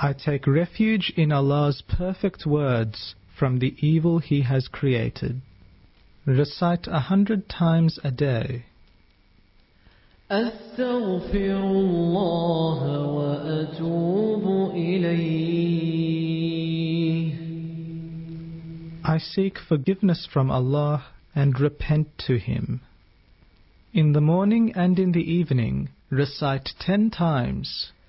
I take refuge in Allah's perfect words from the evil He has created. Recite 100 times a day. أستغفر الله وأتوب إليه. I seek forgiveness from Allah and repent to Him. In the morning and in the evening, recite 10 times.